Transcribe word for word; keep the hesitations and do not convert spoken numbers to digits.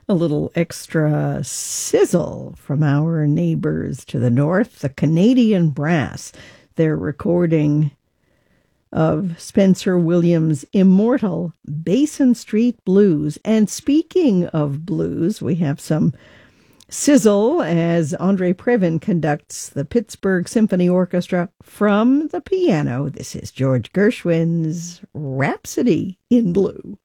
A little extra sizzle from our neighbors to the north, the Canadian Brass. Their recording of Spencer Williams' immortal Basin Street Blues. And speaking of blues, we have some sizzle as Andre Previn conducts the Pittsburgh Symphony Orchestra from the piano. This is George Gershwin's Rhapsody in Blue.